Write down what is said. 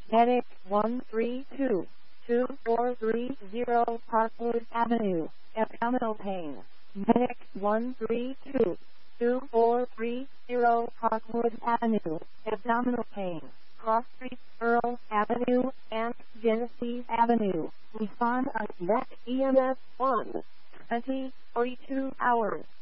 Medic 132-2430 Parkwood Avenue, abdominal pain. Medic 132-2430 Parkwood Avenue, abdominal pain. Cross Street, Earl Avenue, and Genesee Avenue. Respond on Net EMS 1. 20-42 hours.